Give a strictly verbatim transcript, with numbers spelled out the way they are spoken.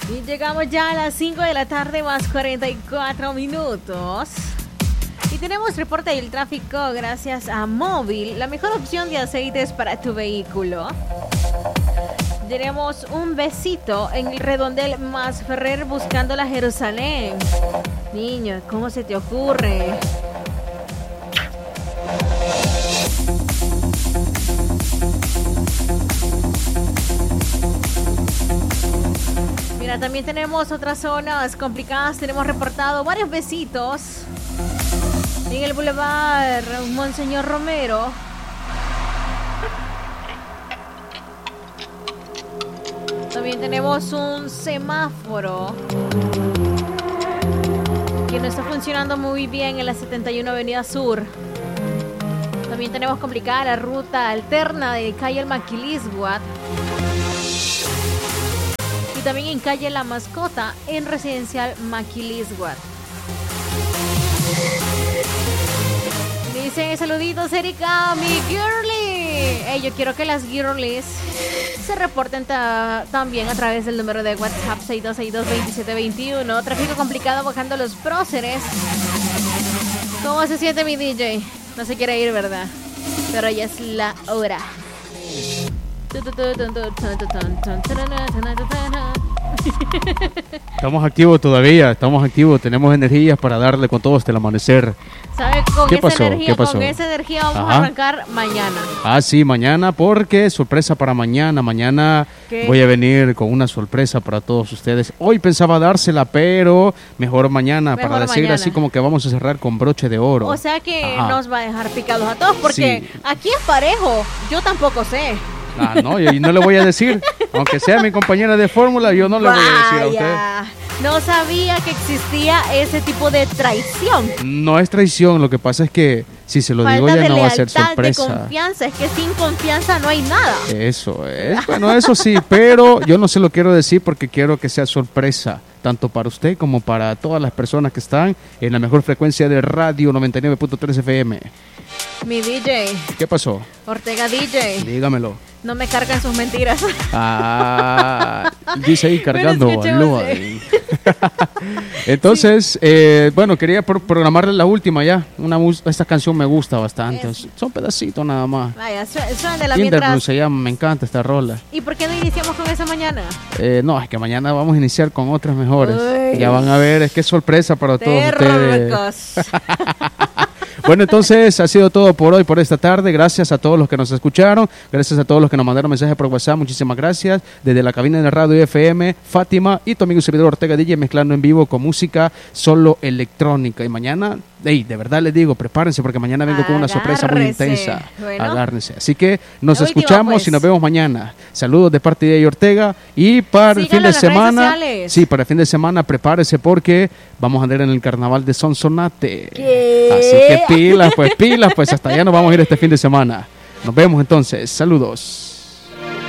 Y llegamos ya a las cinco de la tarde más cuarenta y cuatro minutos. Y tenemos reporte del tráfico gracias a Móvil, la mejor opción de aceites para tu vehículo. Tenemos un besito en el redondel Más Ferrer buscando la Jerusalén. Niño, ¿cómo se te ocurre? Mira, también tenemos otras zonas complicadas. Tenemos reportado varios besitos en el Boulevard Monseñor Romero. También tenemos un semáforo que no está funcionando muy bien en la setenta y uno Avenida Sur. También tenemos complicada la ruta alterna de calle El Maquilisguat. Y también en calle La Mascota en residencial Maquilisguat. Dice, saluditos Erika, mi girly. Hey, yo quiero que las girlies se reporten ta- también a través del número de WhatsApp seis dos seis dos, dos siete dos uno. Tráfico complicado bajando los próceres. ¿Cómo se siente mi D J? No se quiere ir, ¿verdad? Pero ya es la hora. Estamos activos todavía, estamos activos, tenemos energías para darle con todo hasta el amanecer. ¿Sabe? Con ¿Qué esa pasó? energía, ¿Qué pasó? con esa energía vamos Ajá. a arrancar mañana. Ah, sí, mañana, porque sorpresa para mañana. Mañana ¿Qué? voy a venir con una sorpresa para todos ustedes. Hoy pensaba dársela, pero mejor mañana, Mejor para decir mañana. así como que vamos a cerrar con broche de oro. O sea que Ajá. nos va a dejar picados a todos, porque Sí. aquí es parejo. Yo tampoco sé. Ah, no, y no le voy a decir, aunque sea mi compañera de fórmula, yo no le voy a decir a usted. Vaya, no sabía que existía ese tipo de traición. No es traición, lo que pasa es que si se lo digo Falta ya de no va a ser lealtad, de sorpresa. confianza. Es que sin confianza no hay nada. Eso es, bueno, eso sí, pero yo no se lo quiero decir porque quiero que sea sorpresa, tanto para usted como para todas las personas que están en la mejor frecuencia de radio noventa y nueve punto tres F M. Mi D J, ¿Qué pasó? Ortega D J, Dígamelo. no me cargan sus mentiras. Ah, dice ahí cargando. Bueno, aló, escuchemos, ahí. Entonces, eh, bueno, quería pro- programarle la última ya. Una mus- esta canción me gusta bastante. Es- Son pedacitos nada más. Vaya, su- suena de la Interblue mientras. se llama, me encanta esta rola. ¿Y por qué no iniciamos con esa mañana? Eh, no, es que mañana vamos a iniciar con otras mejores. Uy. Ya van a ver, es que es sorpresa para todos ustedes. Tercos. Bueno, entonces ha sido todo por hoy, por esta tarde. Gracias a todos los que nos escucharon. Gracias a todos los que nos mandaron mensajes por WhatsApp. Muchísimas gracias. Desde la cabina de radio F M, Fátima y tu amigo y servidor Ortega D J mezclando en vivo con música solo electrónica. Y mañana, hey, de verdad les digo, prepárense porque mañana vengo con una sorpresa muy Agárrese. intensa. Bueno. Agárrense. Así que nos La última, escuchamos pues. y nos vemos mañana. Saludos de parte de Ortega. Y para el Síganlo fin en de las redes semana, sociales. sí, para el fin de semana prepárese porque vamos a andar en el carnaval de Sonsonate. ¿Qué? Así que pilas, pues pilas, pues hasta allá nos vamos a ir este fin de semana. Nos vemos entonces. Saludos.